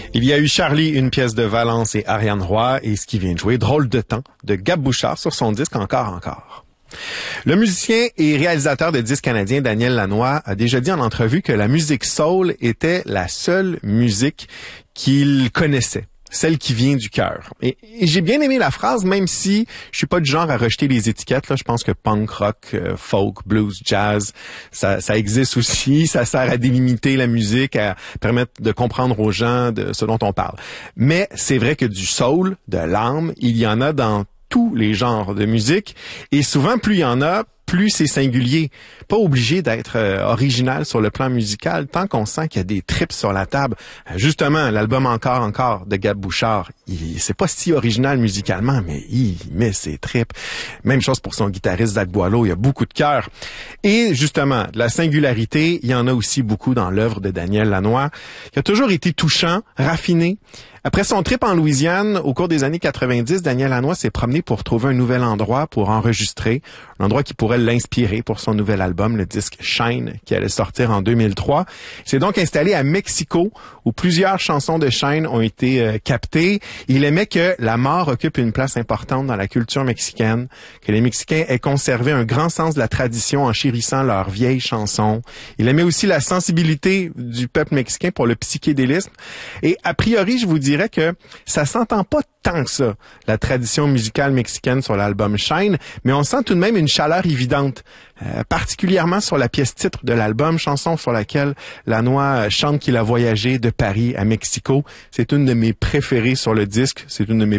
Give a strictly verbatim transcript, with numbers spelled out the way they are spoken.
Il y a eu Charlie, une pièce de Valence et Ariane Roy, et ce qui vient de jouer, Drôle de temps, de Gab Bouchard sur son disque Encore Encore. Le musicien et réalisateur de disques canadien Daniel Lanois a déjà dit en entrevue que la musique soul était la seule musique qu'il connaissait. Celle qui vient du cœur. Et, et j'ai bien aimé la phrase, même si je suis pas du genre à rejeter les étiquettes. Là, je pense que punk, rock, euh, folk, blues, jazz, ça, ça existe aussi. Ça sert à délimiter la musique, à permettre de comprendre aux gens de ce dont on parle. Mais c'est vrai que du soul, de l'âme, il y en a dans tous les genres de musique. Et souvent, plus il y en a, plus c'est singulier. Pas obligé d'être euh, original sur le plan musical, tant qu'on sent qu'il y a des trips sur la table. Euh, justement, l'album Encore Encore de Gab Bouchard, il, c'est pas si original musicalement, mais il, il met ses trips. Même chose pour son guitariste Zach Boileau, il y a beaucoup de cœur. Et justement, de la singularité, il y en a aussi beaucoup dans l'œuvre de Daniel Lanois, qui a toujours été touchant, raffiné. Après son trip en Louisiane, au cours des années quatre-vingt-dix, Daniel Lanois s'est promené pour trouver un nouvel endroit pour enregistrer, un endroit qui pourrait l'inspirer pour son nouvel album, le disque Shine, qui allait sortir en deux mille trois. Il s'est donc installé à Mexico, où plusieurs chansons de Shine ont été euh, captées. Il aimait que la mort occupe une place importante dans la culture mexicaine, que les Mexicains aient conservé un grand sens de la tradition en chérissant leurs vieilles chansons. Il aimait aussi la sensibilité du peuple mexicain pour le psychédélisme. Et a priori, je vous dis dirais que ça s'entend pas tant que ça, la tradition musicale mexicaine sur l'album Shine, mais on sent tout de même une chaleur évidente, euh, particulièrement sur la pièce titre de l'album, chanson sur laquelle Lanois chante qu'il a voyagé de Paris à Mexico. C'est une de mes préférées sur le disque, c'est une de mes